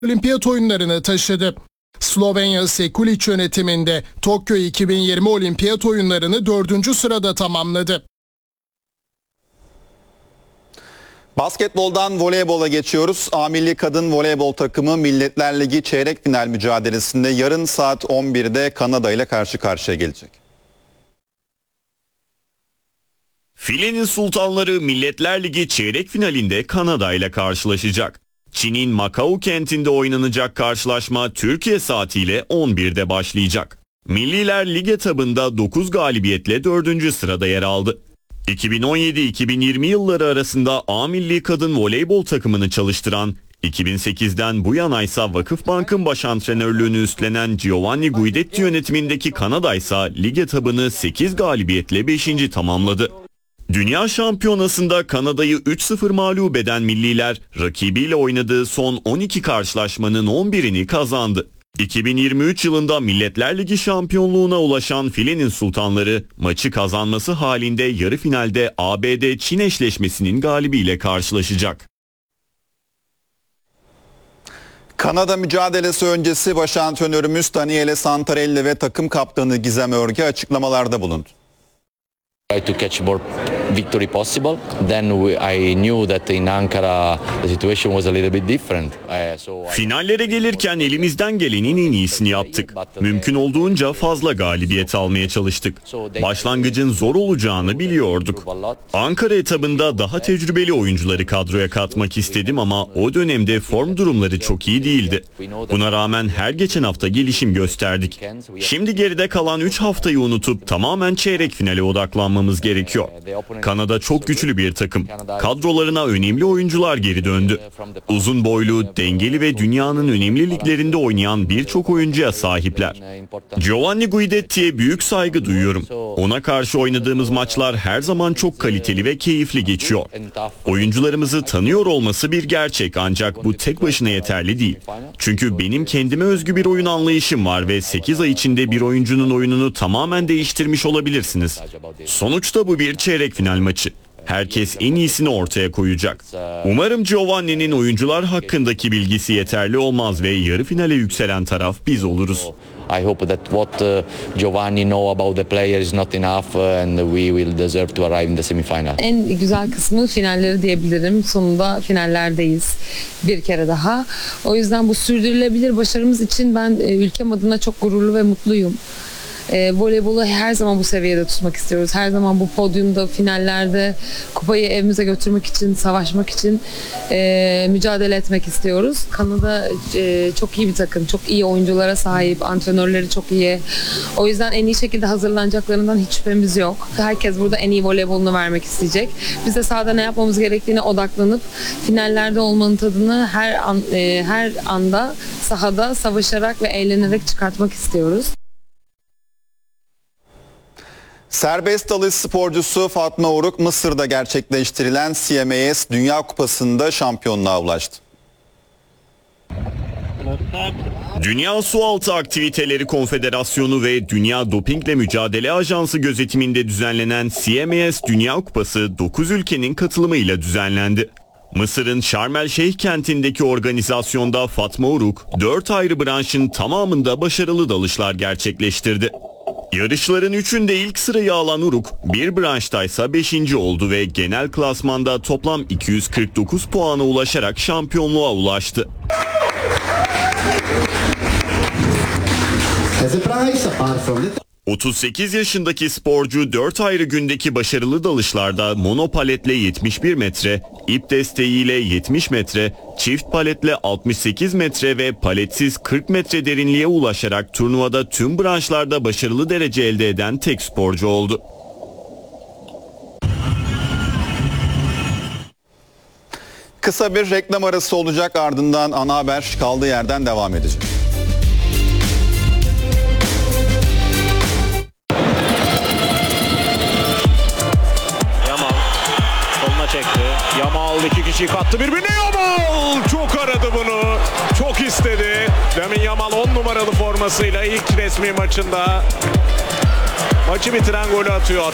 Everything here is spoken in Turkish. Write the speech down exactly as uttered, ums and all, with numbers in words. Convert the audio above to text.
Olimpiyat oyunlarını taşıdı. Slovenya Sekulic yönetiminde Tokyo iki bin yirmi Olimpiyat oyunlarını dördüncü sırada tamamladı. Basketboldan voleybola geçiyoruz. A Milli Kadın Voleybol takımı Milletler Ligi çeyrek final mücadelesinde yarın saat on birde Kanada ile karşı karşıya gelecek. Filenin sultanları Milletler Ligi çeyrek finalinde Kanada ile karşılaşacak. Çin'in Macao kentinde oynanacak karşılaşma Türkiye saatiyle on birde başlayacak. Milliler lig etabında dokuz galibiyetle dördüncü sırada yer aldı. iki bin on yedi iki bin yirmi yılları arasında A Milli Kadın Voleybol takımını çalıştıran, iki bin sekizden bu yana ise Vakıfbank'ın baş antrenörlüğünü üstlenen Giovanni Guidetti yönetimindeki Kanada ise lig etabını sekiz galibiyetle beşinci tamamladı. Dünya Şampiyonası'nda Kanada'yı üç sıfır mağlup eden milliler rakibiyle oynadığı son on iki karşılaşmanın on birini kazandı. iki bin yirmi üç yılında Milletler Ligi şampiyonluğuna ulaşan Filenin sultanları maçı kazanması halinde yarı finalde A B D-Çin eşleşmesinin galibiyle karşılaşacak. Kanada mücadelesi öncesi baş antrenörümüz Daniele Santarelli ve takım kaptanı Gizem Örge açıklamalarda bulundu. To catch more victory possible. Then we, I knew that in Ankara the situation was a little bit different. Uh, so Finallere gelirken elimizden gelenin en iyisini yaptık. Mümkün olduğunca fazla galibiyet almaya çalıştık. Başlangıcın zor olacağını biliyorduk. Ankara etabında daha tecrübeli oyuncuları kadroya katmak istedim ama o dönemde form durumları çok iyi değildi. Buna rağmen her geçen hafta gelişim gösterdik. Şimdi geride kalan üç haftayı unutup tamamen çeyrek finale odaklanmamız gerekiyor. Kanada çok güçlü bir takım. Kadrolarına önemli oyuncular geri döndü. Uzun boylu, dengeli ve dünyanın önemli liglerinde oynayan birçok oyuncuya sahipler. Giovanni Guidetti'ye büyük saygı duyuyorum. Ona karşı oynadığımız maçlar her zaman çok kaliteli ve keyifli geçiyor. Oyuncularımızı tanıyor olması bir gerçek ancak bu tek başına yeterli değil. Çünkü benim kendime özgü bir oyun anlayışım var ve sekiz ay içinde bir oyuncunun oyununu tamamen değiştirmiş olabilirsiniz. Sonuçta bu bir çeyrek final maçı. Herkes en iyisini ortaya koyacak. Umarım Giovanni'nin oyuncular hakkındaki bilgisi yeterli olmaz ve yarı finale yükselen taraf biz oluruz. I hope that what uh, Giovanni know about the player is not enough uh, and we will deserve to arrive in the semifinal. En güzel kısmı finalleri diyebilirim. Sonunda finallerdeyiz bir kere daha. O yüzden bu sürdürülebilir başarımız için ben e, ülkem adına çok gururlu ve mutluyum. E, voleybolu her zaman bu seviyede tutmak istiyoruz. Her zaman bu podyumda, finallerde kupayı evimize götürmek için, savaşmak için e, mücadele etmek istiyoruz. Kanada e, çok iyi bir takım, çok iyi oyunculara sahip, antrenörleri çok iyi. O yüzden en iyi şekilde hazırlanacaklarından hiç şüphemiz yok. Herkes burada en iyi voleybolunu vermek isteyecek. Biz de sahada ne yapmamız gerektiğine odaklanıp finallerde olmanın tadını her an, e, her anda sahada savaşarak ve eğlenerek çıkartmak istiyoruz. Serbest dalış sporcusu Fatma Uruk Mısır'da gerçekleştirilen C M A S Dünya Kupası'nda şampiyonluğa ulaştı. Dünya Sualtı Aktiviteleri Konfederasyonu ve Dünya Dopingle Mücadele Ajansı gözetiminde düzenlenen C M A S Dünya Kupası dokuz ülkenin katılımıyla düzenlendi. Mısır'ın Şarm El Şeyh kentindeki organizasyonda Fatma Uruk dört ayrı branşın tamamında başarılı dalışlar gerçekleştirdi. Yarışların üçünde ilk sırayı alan Uruk, bir branştaysa beşinci oldu ve genel klasmanda toplam iki yüz kırk dokuz puana ulaşarak şampiyonluğa ulaştı. otuz sekiz yaşındaki sporcu dört ayrı gündeki başarılı dalışlarda monopaletle yetmiş bir metre, ip desteğiyle yetmiş metre, çift paletle altmış sekiz metre ve paletsiz kırk metre derinliğe ulaşarak turnuvada tüm branşlarda başarılı derece elde eden tek sporcu oldu. Kısa bir reklam arası olacak, ardından ana haber kaldığı yerden devam edecek. Çekti. Yamal iki kişiyi kattı birbirine. Yamal çok aradı bunu. Çok istedi. Lamine Yamal on numaralı formasıyla ilk resmi maçında maçı bitiren golü atıyor.